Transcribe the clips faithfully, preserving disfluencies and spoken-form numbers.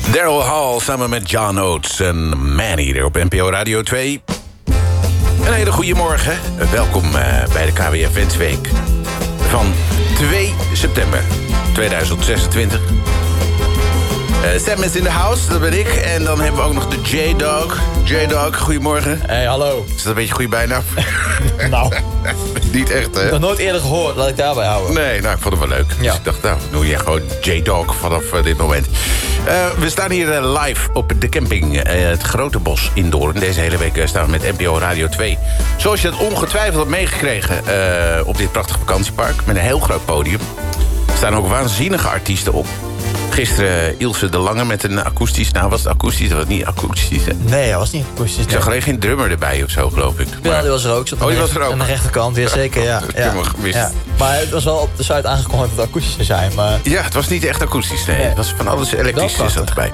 Daryl Hall samen met John Oates en Manny hier op N P O Radio twee. Een hele goede morgen. Welkom uh, bij de K W F Wensweek van twee september tweeduizend zesentwintig. Uh, Sam is in de house, dat ben ik. En dan hebben we ook nog de J-Dog. J-Dog, goedemorgen. Hey, hallo. Is dat een beetje goede bijnaam? Nou. Niet echt, hè? Ik heb nog nooit eerder gehoord, laat ik daarbij houden. Nee, nou, ik vond het wel leuk. Ja. Dus ik dacht, nou, doe je gewoon J-Dog vanaf uh, dit moment. Uh, we staan hier uh, live op de camping uh, het Grote Bos in Doorn. Deze hele week uh, staan we met N P O Radio twee. Zoals je dat ongetwijfeld hebt meegekregen uh, op dit prachtige vakantiepark. Met een heel groot podium. Er staan ook waanzinnige artiesten op. Gisteren Ilse de Lange met een akoestisch... Nou, was het akoestisch? Dat was niet akoestisch, hè? Nee, dat was niet akoestisch. Ik zag alleen geen drummer erbij of zo, geloof ik. Ja, maar... die was er ook. Zat oh, die was er ook. Aan de rechterkant, ja, zeker, ja. Ik heb hem gemist. Ja. Maar het was wel op de site aangekondigd dat het akoestisch zou zijn. Maar... Ja, het was niet echt akoestisch, nee. nee. Het was van alles elektrisch is dat erbij.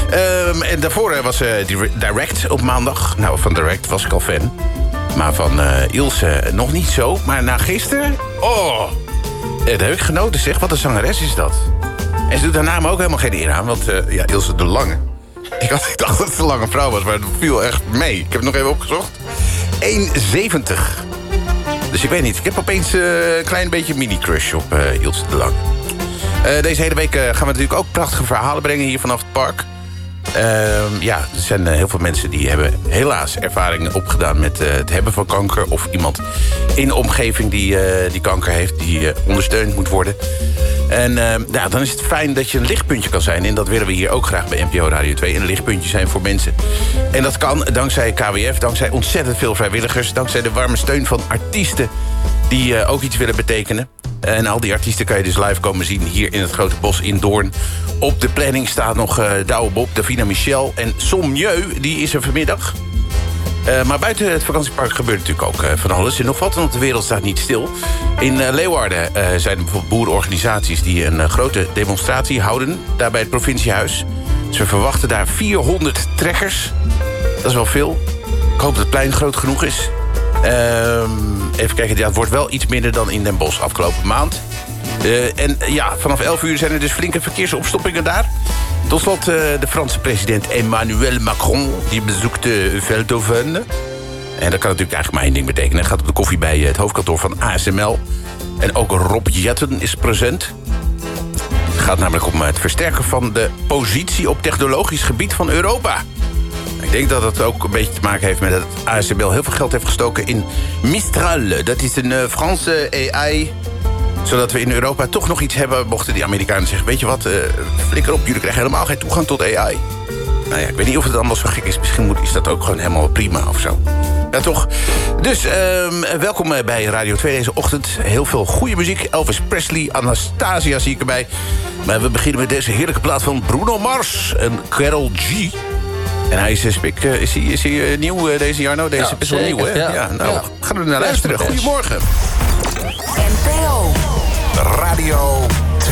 Um, en daarvoor was uh, Direct op maandag. Nou, van Direct was ik al fan. Maar van uh, Ilse nog niet zo. Maar na gisteren... Oh, dat heb ik genoten, zeg. Wat een zangeres is dat. En ze doet haar naam ook helemaal geen eer aan. Want uh, ja, Ilse de Lange. Ik, had, ik dacht dat het een lange vrouw was, maar het viel echt mee. Ik heb het nog even opgezocht. één zeventig. Dus ik weet niet. Ik heb opeens uh, een klein beetje mini-crush op uh, Ilse de Lange. Uh, deze hele week uh, gaan we natuurlijk ook prachtige verhalen brengen hier vanaf het park. Uh, ja, er zijn uh, heel veel mensen die hebben helaas ervaringen opgedaan met uh, het hebben van kanker. Of iemand in de omgeving die, uh, die kanker heeft, die uh, ondersteund moet worden. En uh, ja, dan is het fijn dat je een lichtpuntje kan zijn. En dat willen we hier ook graag bij N P O Radio twee. Een lichtpuntje zijn voor mensen. En dat kan dankzij K W F, dankzij ontzettend veel vrijwilligers. Dankzij de warme steun van artiesten die uh, ook iets willen betekenen. En al die artiesten kan je dus live komen zien hier in het Grote Bos in Doorn. Op de planning staat nog uh, Douwe Bob, Davina Michel en Sommieu. Die is er vanmiddag. Uh, maar buiten het vakantiepark gebeurt natuurlijk ook uh, van alles. En nog wat, want de wereld staat niet stil. In uh, Leeuwarden uh, zijn er bijvoorbeeld boerenorganisaties die een uh, grote demonstratie houden. Daar bij het provinciehuis. Ze verwachten daar vierhonderd trekkers. Dat is wel veel. Ik hoop dat het plein groot genoeg is. Uh, even kijken, ja, het wordt wel iets minder dan in Den Bosch afgelopen maand. Uh, en uh, ja, vanaf elf uur zijn er dus flinke verkeersopstoppingen daar. Tot slot uh, de Franse president Emmanuel Macron. Die bezoekt uh, Veldhoven. En dat kan natuurlijk eigenlijk maar één ding betekenen. Hij gaat op de koffie bij het hoofdkantoor van A S M L. En ook Rob Jetten is present. Het gaat namelijk om het versterken van de positie op technologisch gebied van Europa. Ik denk dat het ook een beetje te maken heeft met dat A S M L heel veel geld heeft gestoken in Mistral. Dat is een uh, Franse A I... zodat we in Europa toch nog iets hebben, mochten die Amerikanen zeggen... weet je wat, uh, flikker op, jullie krijgen helemaal geen toegang tot A I. Nou ja, ik weet niet of het allemaal zo gek is. Misschien moet, is dat ook gewoon helemaal prima of zo. Ja, toch? Dus uh, welkom bij Radio twee deze ochtend. Heel veel goede muziek. Elvis Presley, Anastasia zie ik erbij. Maar we beginnen met deze heerlijke plaat van Bruno Mars en Karol G. En hij is, uh, is hij, is hij uh, nieuw uh, deze jaar? Nou, deze ja, is wel nieuw, hè? Ja, ja, nou, ja. gaan we er naar luisteren. Goedemorgen. N P O Radio